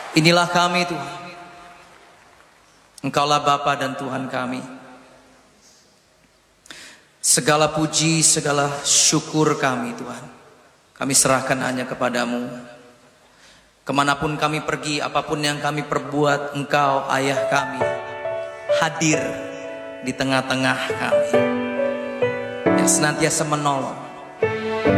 Inilah kami Tuhan. Engkaulah Bapa dan Tuhan kami. Segala puji, segala syukur kami Tuhan, kami serahkan hanya kepadamu. Kemanapun kami pergi, apapun yang kami perbuat, Engkau Ayah kami hadir di tengah-tengah kami, yang senantiasa menolong,